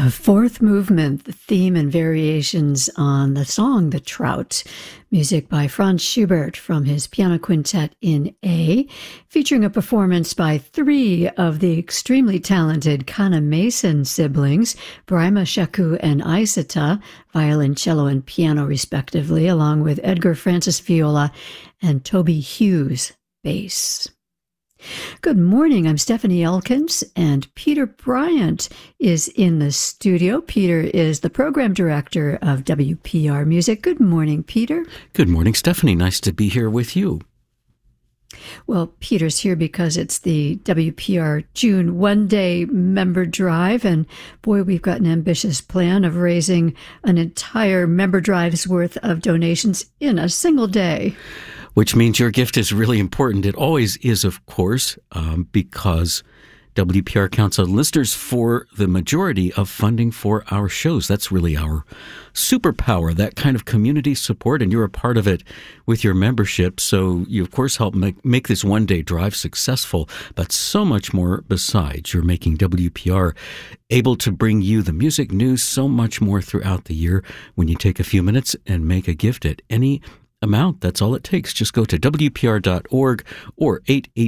The fourth movement, the theme and variations on the song The Trout, music by Franz Schubert from his piano quintet in A, featuring a performance by three of the extremely talented Kana Mason siblings, Braima Shaku and Aisata, violin, cello, and piano respectively, along with Edgar Francis viola and Toby Hughes bass. Good morning, I'm Stephanie Elkins, and Peter Bryant is in the studio. Peter is the program director of WPR Music. Good morning, Peter. Good morning, Stephanie. Nice to be here with you. Well, Peter's here because it's the WPR June one-day member drive, and boy, we've got an ambitious plan of raising an entire member drive's worth of donations in a single day. Which means your gift is really important. It always is, of course, because WPR counts on listeners for the majority of funding for our shows. That's really our superpower, that kind of community support, and you're a part of it with your membership. So you, of course, help make this one-day drive successful, but so much more besides. You're making WPR able to bring you the music news, so much more throughout the year when you take a few minutes and make a gift at any amount. That's all it takes. Just go to WPR.org or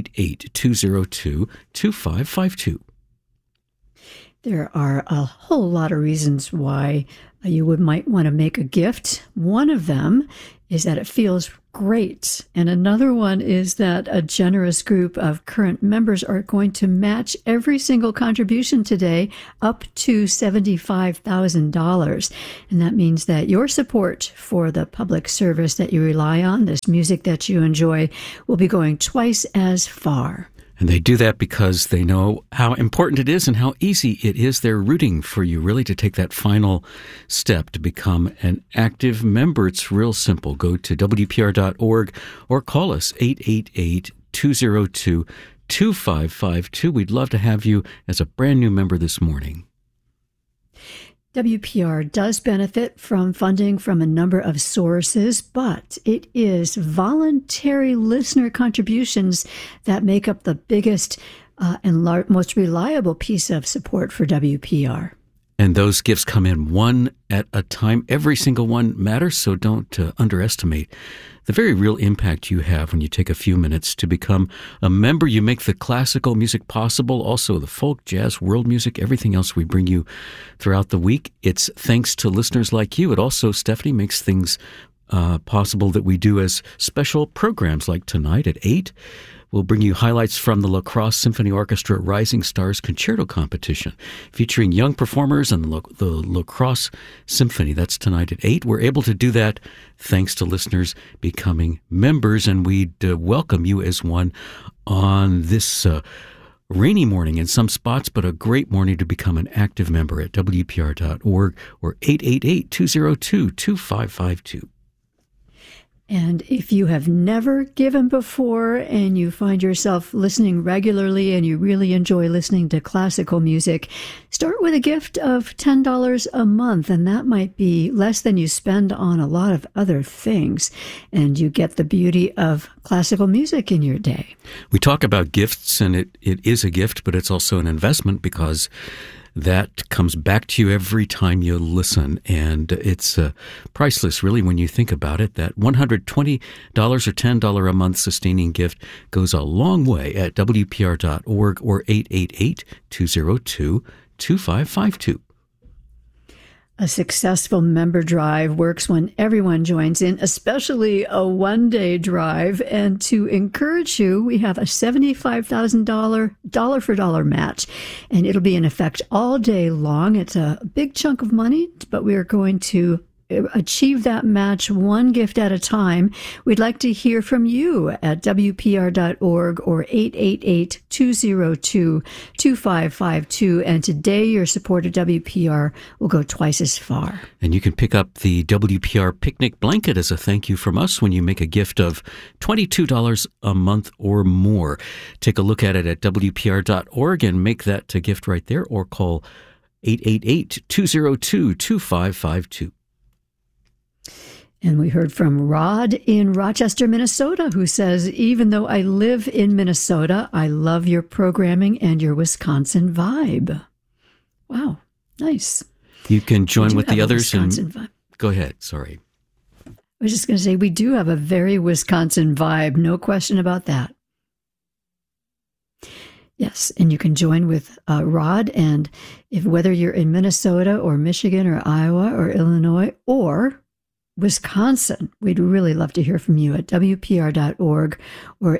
888-202-2552. There are a whole lot of reasons why you might want to make a gift. One of them is that it feels great. And another one is that a generous group of current members are going to match every single contribution today up to $75,000. And that means that your support for the public service that you rely on, this music that you enjoy, will be going twice as far. And they do that because they know how important it is and how easy it is. They're rooting for you really to take that final step to become an active member. It's real simple. Go to WPR.org or call us 888-202-2552. We'd love to have you as a brand new member this morning. WPR does benefit from funding from a number of sources, but it is voluntary listener contributions that make up the biggest and most reliable piece of support for WPR. And those gifts come in one at a time. Every single one matters, so don't underestimate the very real impact you have when you take a few minutes to become a member. You make the classical music possible, also the folk, jazz, world music, everything else we bring you throughout the week. It's thanks to listeners like you. It also, Stephanie, makes things possible that we do as special programs like tonight at 8. We'll bring you highlights from the La Crosse Symphony Orchestra Rising Stars Concerto Competition, featuring young performers and the La Crosse Symphony. That's tonight at 8. We're able to do that thanks to listeners becoming members, and we'd welcome you as one on this rainy morning in some spots, but a great morning to become an active member at WPR.org or 888-202-2552. And if you have never given before and you find yourself listening regularly and you really enjoy listening to classical music, start with a gift of $10 a month, and that might be less than you spend on a lot of other things, and you get the beauty of classical music in your day. We talk about gifts, and it is a gift, but it's also an investment because that comes back to you every time you listen, and it's priceless, really, when you think about it. That $120 or $10 a month sustaining gift goes a long way at WPR.org or 888-202-2552. A successful member drive works when everyone joins in, especially a one-day drive. And to encourage you, we have a $75,000 dollar-for-dollar match, and it'll be in effect all day long. It's a big chunk of money, but we are going to achieve that match one gift at a time. We'd like to hear from you at WPR.org or 888-202-2552. And today your support of WPR will go twice as far. And you can pick up the WPR picnic blanket as a thank you from us when you make a gift of $22 a month or more. Take a look at it at WPR.org and make that a gift right there, or call 888-202-2552. And we heard from Rod in Rochester, Minnesota, who says, even though I live in Minnesota, I love your programming and your Wisconsin vibe. Wow, nice. You can join with the others. Wisconsin vibe. Go ahead. Sorry. I was just going to say, we do have a very Wisconsin vibe. No question about that. Yes, and you can join with Rod, and whether you're in Minnesota or Michigan or Iowa or Illinois or Wisconsin, we'd really love to hear from you at WPR.org or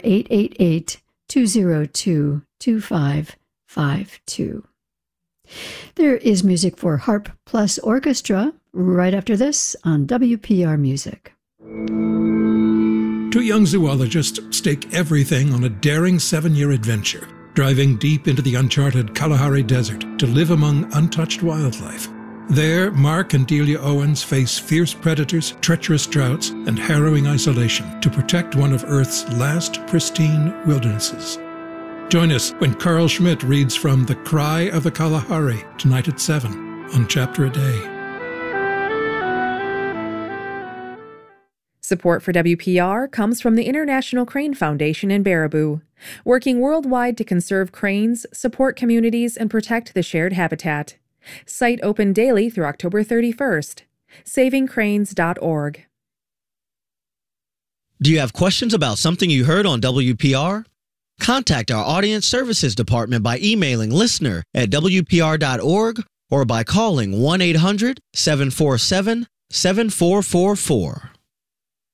888-202-2552. There is music for harp plus orchestra right after this on WPR Music. Two young zoologists stake everything on a daring 7-year adventure, driving deep into the uncharted Kalahari Desert to live among untouched wildlife. There, Mark and Delia Owens face fierce predators, treacherous droughts, and harrowing isolation to protect one of Earth's last pristine wildernesses. Join us when Carl Schmidt reads from The Cry of the Kalahari tonight at 7 on Chapter a Day. Support for WPR comes from the International Crane Foundation in Baraboo, working worldwide to conserve cranes, support communities, and protect the shared habitat. Site open daily through October 31st. SavingCranes.org. Do you have questions about something you heard on WPR? Contact our Audience Services Department by emailing listener@WPR.org or by calling 1-800-747-7444.